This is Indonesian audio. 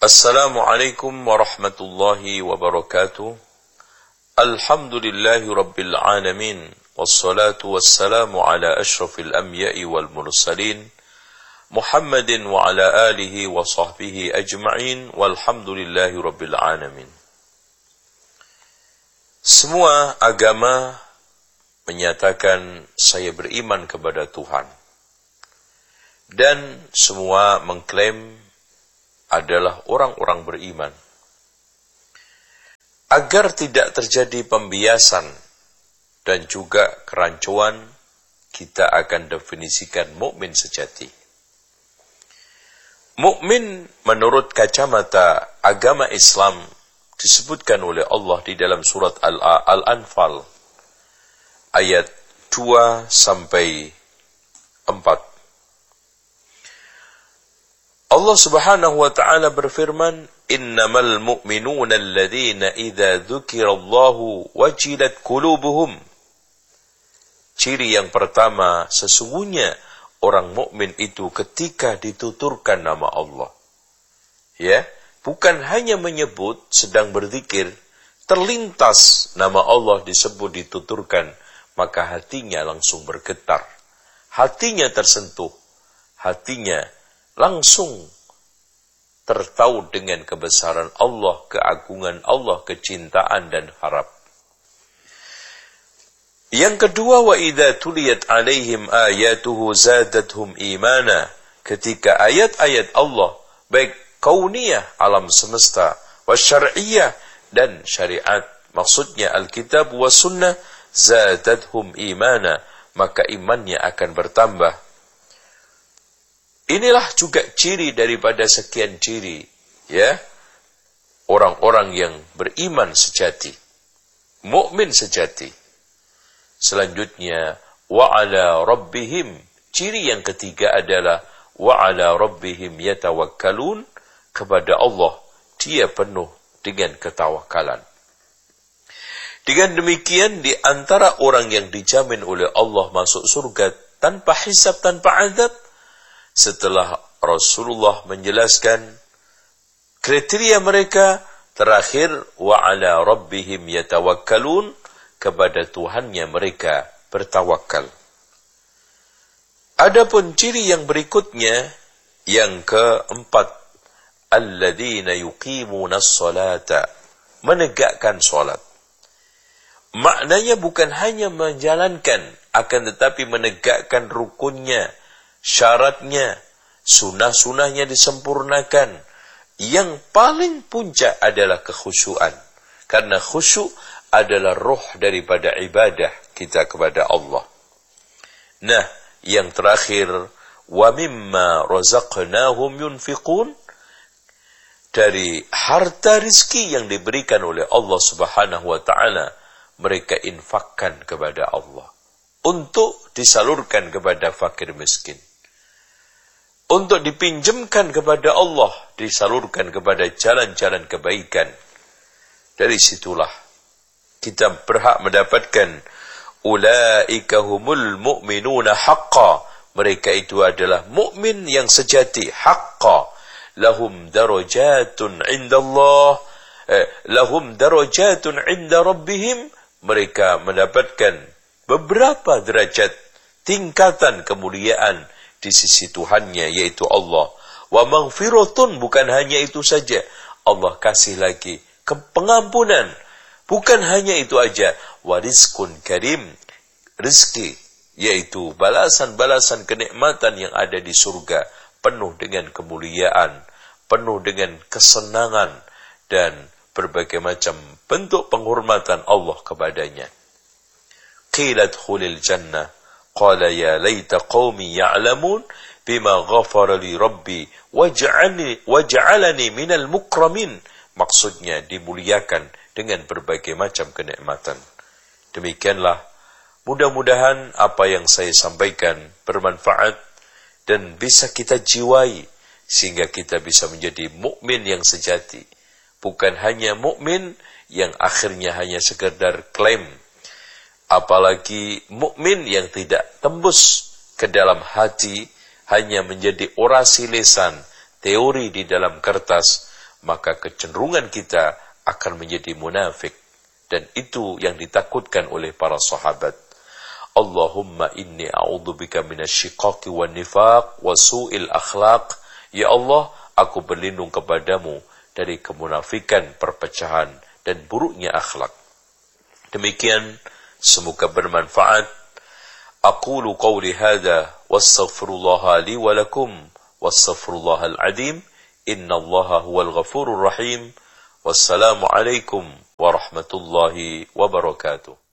Assalamualaikum warahmatullahi wabarakatuh. Alhamdulillahi rabbil alamin. Wassalatu wassalamu ala ashrafil anbiya'i wal mursalin. Muhammadin wa ala alihi wa sahbihi ajma'in. Walhamdulillahi rabbil alamin. Semua agama menyatakan saya beriman kepada Tuhan. Dan semua mengklaim adalah orang-orang beriman. Agar tidak terjadi pembiasan dan juga kerancuan, kita akan definisikan mukmin sejati. Mukmin menurut kacamata agama Islam disebutkan oleh Allah di dalam surat Al-Anfal ayat 2 sampai 4. Allah Subhanahu wa ta'ala berfirman, "Innamal mu'minuna alladhina idza dzukirallahu wajilat qulubuhum." Ciri yang pertama, sesungguhnya orang mukmin itu ketika dituturkan nama Allah. Ya, bukan hanya menyebut, sedang berzikir, terlintas nama Allah disebut dituturkan, maka hatinya langsung bergetar. Hatinya tersentuh. Hatinya langsung tertahu dengan kebesaran Allah, keagungan Allah, kecintaan dan harap. Yang kedua, wa idza tuliyat alaihim ayatuhu zadatuhum imana. Ketika ayat-ayat Allah, baik kauniyah, alam semesta, wa syar'iyyah dan syariat, maksudnya Alkitab wa sunnah, zadatuhum imana, maka imannya akan bertambah. Inilah juga ciri daripada sekian ciri, ya, orang-orang yang beriman sejati, mukmin sejati. Selanjutnya, wa ala rabbihim, ciri yang ketiga adalah wa ala rabbihim yatawakkalun, kepada Allah dia penuh dengan ketawakalan. Dengan demikian, di antara orang yang dijamin oleh Allah masuk surga tanpa hisab, tanpa azab, setelah Rasulullah menjelaskan kriteria mereka, terakhir wa ala rabbihim yatawakkalun, kepada Tuhannya mereka bertawakal. Adapun ciri yang berikutnya, yang keempat, alladzina yuqimunas salata, menegakkan salat. Maknanya bukan hanya menjalankan, akan tetapi menegakkan rukunnya, syaratnya, sunah-sunahnya disempurnakan. Yang paling puncak adalah kekhusyuan. Karena khusyuk adalah roh daripada ibadah kita kepada Allah. Nah, yang terakhir, wa mimma razaqnahum yunfiqun, dari harta rizki yang diberikan oleh Allah Subhanahu wa ta'ala, mereka infakkan kepada Allah untuk disalurkan kepada fakir miskin. Untuk dipinjamkan kepada Allah, disalurkan kepada jalan-jalan kebaikan. Dari situlah kita berhak mendapatkan ulaika humul mu'minuna haqqa. Mereka itu adalah mukmin yang sejati, haqqa. Lahum darajatun indallah, lahum darajatun inda rabbihim. Mereka mendapatkan beberapa derajat, tingkatan kemuliaan di sisi Tuhannya, yaitu Allah. Wa maghfiratun, bukan hanya itu saja, Allah kasih lagi pengampunan. Bukan hanya itu aja, wa rizqun karim, rizki, yaitu balasan-balasan kenikmatan yang ada di surga, penuh dengan kemuliaan, penuh dengan kesenangan, dan berbagai macam bentuk penghormatan Allah kepadanya. Qilat khulil jannah, qala ya laita qaumi ya'lamun bima ghafara li rabbi waj'alani minal mukramin. Maksudnya dimuliakan dengan berbagai macam kenikmatan. Demikianlah, mudah-mudahan apa yang saya sampaikan bermanfaat dan bisa kita jiwai sehingga kita bisa menjadi mukmin yang sejati. Bukan hanya mukmin yang akhirnya hanya sekedar klaim, apalagi mukmin yang tidak tembus ke dalam hati, hanya menjadi orasi lisan, teori di dalam kertas, maka kecenderungan kita akan menjadi munafik. Dan itu yang ditakutkan oleh para sahabat. Allahumma inni a'udzubika minasyiqaqi wan nifaq wa su'il akhlaq. Ya Allah, aku berlindung kepadamu dari kemunafikan, perpecahan, dan buruknya akhlak. Demikian, semoga bermanfaat. Aqulu qawli hadha wastaghfirullaha li wa lakum wastaghfirullahal azim. Innallaha huwal ghafurur rahim. Wassalamu alaikum warahmatullahi wabarakatuh.